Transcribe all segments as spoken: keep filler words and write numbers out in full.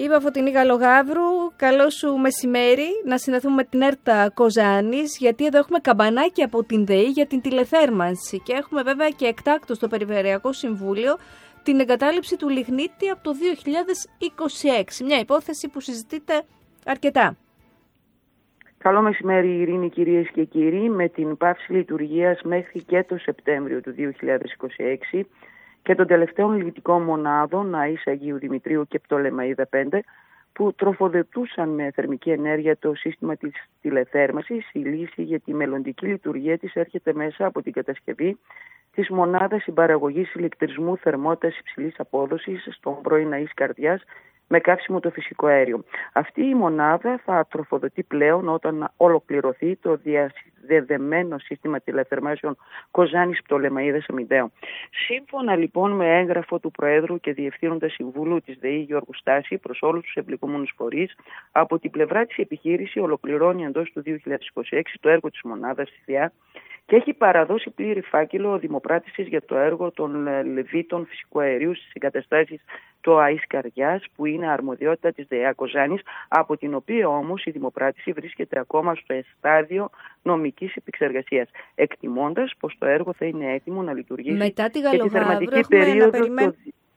Είπα Φωτεινή Γαλογάβρου, καλό σου μεσημέρι, να συνδεθούμε με την ΕΡΤ Κοζάνης, γιατί εδώ έχουμε καμπανάκι από την ΔΕΗ για την τηλεθέρμανση και έχουμε βέβαια και εκτάκτο στο Περιφερειακό Συμβούλιο την εγκατάλειψη του λιγνίτη από το δύο χιλιάδες είκοσι έξι, μια υπόθεση που συζητείται αρκετά. Καλό μεσημέρι, Ειρήνη, κυρίες και κύριοι. Με την πάυση λειτουργίας μέχρι και το Σεπτέμβριο του δύο χιλιάδες είκοσι έξι και των τελευταίων λιγνητικών μονάδων ΑΗΣ Αγίου Δημητρίου και Πτολεμαΐδα πέντε, που τροφοδοτούσαν με θερμική ενέργεια το σύστημα της τηλεθέρμανσης, η λύση για τη μελλοντική λειτουργία της έρχεται μέσα από την κατασκευή της μονάδας συμπαραγωγής ηλεκτρισμού θερμότητας υψηλής απόδοσης στον πρώην ΑΗΣ Καρδιάς με καύσιμο το φυσικό αέριο. Αυτή η μονάδα θα τροφοδοτεί πλέον όταν ολοκληρωθεί το διαδεδεμένο σύστημα τηλεθερμάσεων Κοζάνης Πτολεμαΐδας Αμυντέου. Σύμφωνα λοιπόν με έγγραφο του Προέδρου και Διευθύνοντα Συμβούλου της ΔΕΗ Γιώργου Στάση προς όλους τους εμπλεκόμενους φορείς, από την πλευρά της επιχείρηση ολοκληρώνει εντός του δύο χιλιάδες είκοσι έξι το έργο της μονάδας στη ΔΕΑ και έχει παραδώσει πλήρη φάκελο δημοπράτησης για το έργο των λεβίτων φυσικού αερίου στις εγκαταστάσεις του ΑΗΣ Καρδιάς, που είναι αρμοδιότητα της ΔΕΑ Κοζάνης, από την οποία όμως η δημοπράτηση βρίσκεται ακόμα στο στάδιο νομικής επεξεργασίας, εκτιμώντας πως το έργο θα είναι έτοιμο να λειτουργήσει μετά τη και τη θερματική περίοδο το,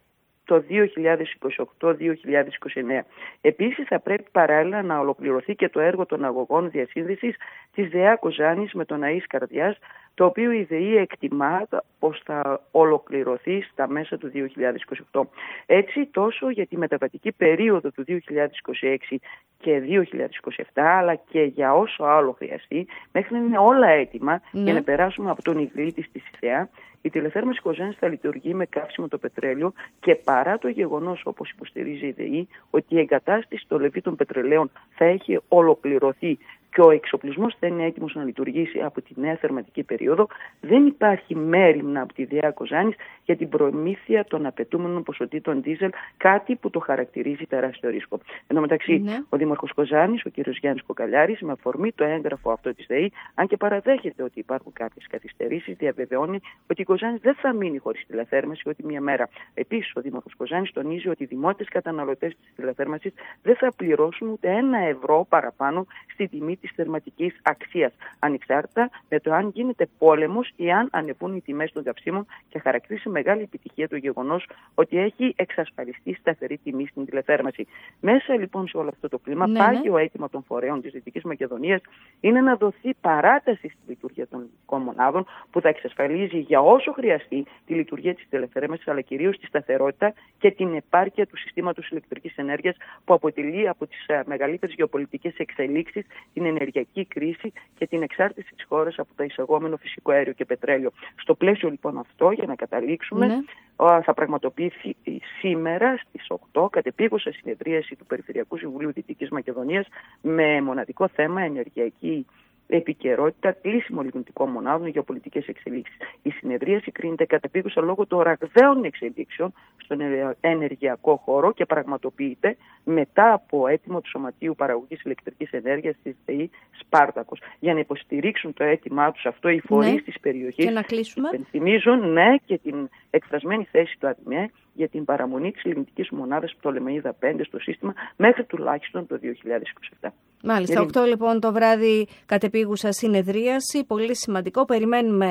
το δύο χιλιάδες είκοσι οκτώ δύο χιλιάδες είκοσι εννέα. Επίσης θα πρέπει παράλληλα να ολοκληρωθεί και το έργο των αγωγών διασύνδεσης της ΔΕΑ Κοζάνης με τον ΑΗΣ Καρδιάς, το οποίο η ΔΕΗ εκτιμά πως θα ολοκληρωθεί στα μέσα του δύο χιλιάδες είκοσι οκτώ. Έτσι, τόσο για τη μεταβατική περίοδο του δύο χιλιάδες είκοσι έξι και δύο χιλιάδες είκοσι επτά, αλλά και για όσο άλλο χρειαστεί, μέχρι να είναι όλα έτοιμα ναι. για να περάσουμε από τον Ιγλίτη στη Σιθέα, η τηλεθέρμανση Κοζάνης θα λειτουργεί με καύσιμο το πετρέλαιο και παρά το γεγονός, όπως υποστηρίζει η ΔΕΗ, ότι η εγκατάσταση των λεβίτων πετρελαίων θα έχει ολοκληρωθεί και ο εξοπλισμός θα είναι έτοιμος να λειτουργήσει από τη νέα θερματική περίοδο, δεν υπάρχει μέριμνα από τη ΔΕΑ Κοζάνης για την προμήθεια των απαιτούμενων ποσοτήτων ντίζελ, κάτι που το χαρακτηρίζει τεράστιο ρίσκο. Εν τω μεταξύ, ναι. ο Δήμαρχος Κοζάνης, ο κ. Γιάννης Κοκαλιάρης, με αφορμή το έγγραφο αυτό της ΔΕΗ, αν και παραδέχεται ότι υπάρχουν κάποιες καθυστερήσεις, διαβεβαιώνει ότι η Κοζάνης δεν θα μείνει χωρίς τηλεθέρμανση ούτε μια μέρα. Επίσης, ο Δήμαρχος Κοζάνης τονίζει ότι οι δημότες καταναλωτές της τηλεθέρμανσης δεν θα πληρώσουν ούτε ένα ευρώ παραπάνω στη τιμή της θερματικής αξίας, ανεξάρτητα με το αν γίνεται πόλεμος ή αν ανεβούν οι τιμές των καυσίμων, και χαρακτήρισε μεγάλη επιτυχία το γεγονός ότι έχει εξασφαλιστεί σταθερή τιμή στην τηλεθέρμανση. Μέσα λοιπόν σε όλο αυτό το κλίμα, ναι, πάγιο ναι. αίτημα των φορέων της Δυτικής Μακεδονίας είναι να δοθεί παράταση στη λειτουργία των λειτουργικών μονάδων, που θα εξασφαλίζει για όσο χρειαστεί τη λειτουργία της τηλεθέρμανσης, αλλά κυρίως τη σταθερότητα και την επάρκεια του συστήματος ηλεκτρικής ενέργειας, που αποτελεί από τις μεγαλύτερες γεωπολιτικές εξελίξεις την ενεργειακή κρίση και την εξάρτηση της χώρας από το εισαγόμενο φυσικό αέριο και πετρέλαιο. Στο πλαίσιο λοιπόν αυτό, για να καταλήξουμε, ναι. θα πραγματοποιηθεί σήμερα στις οκτώ κατεπίγουσα συνεδρίαση του Περιφερειακού Συμβουλίου Δυτικής Μακεδονίας με μοναδικό θέμα ενεργειακή επικαιρότητα, κλείσιμο λιγνητικών μονάδων, γεωπολιτικές εξελίξεις. Η συνεδρίαση κρίνεται κατεπίγουσα λόγω των ραγδαίων εξελίξεων στον ενεργειακό χώρο και πραγματοποιείται μετά από αίτημο του Σωματείου Παραγωγής Ηλεκτρικής Ενέργειας της ΔΕΗ Σπάρτακος. Για να υποστηρίξουν το αίτημά τους αυτό, οι φορείς ναι. της περιοχής υπενθυμίζουν ναι, και την εκφρασμένη θέση του ΑΔΜΕ για την παραμονή της λιγνητικής μονάδας Πτολεμαΐδα πέντε στο σύστημα μέχρι τουλάχιστον το δύο χιλιάδες είκοσι επτά. Μάλιστα, οκτώ λοιπόν το βράδυ κατεπίγουσα συνεδρίαση, πολύ σημαντικό, περιμένουμε α,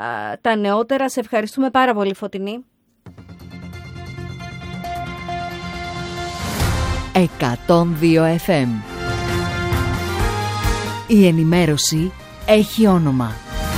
τα νεότερα. Σε ευχαριστούμε πάρα πολύ, Φωτεινή. εκατόν δύο εφ εμ. Η ενημέρωση έχει όνομα.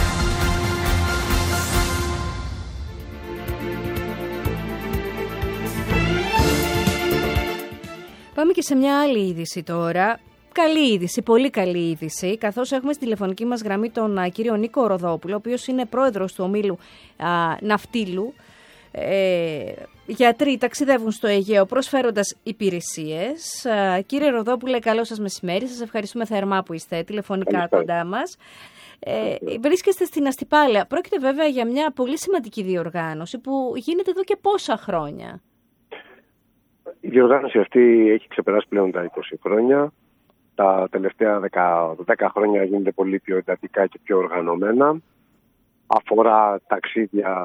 Πάμε και σε μια άλλη είδηση τώρα. Καλή είδηση, πολύ καλή είδηση, καθώς έχουμε στη τηλεφωνική μας γραμμή τον α, κύριο Νίκο Ροδόπουλο, ο οποίος είναι πρόεδρος του ομίλου α, Ναυτίλου. Ε, γιατροί ταξιδεύουν στο Αιγαίο προσφέροντας υπηρεσίες. Α, κύριε Ροδόπουλε, καλό σας μεσημέρι. Σας ευχαριστούμε θερμά που είστε τηλεφωνικά κοντά μας. Ε, βρίσκεστε στην Αστυπάλαια. Πρόκειται βέβαια για μια πολύ σημαντική διοργάνωση που γίνεται εδώ και πόσα χρόνια. Η διοργάνωση αυτή έχει ξεπεράσει πλέον τα είκοσι χρόνια. Τα τελευταία δέκα χρόνια γίνεται πολύ πιο εντατικά και πιο οργανωμένα. Αφορά ταξίδια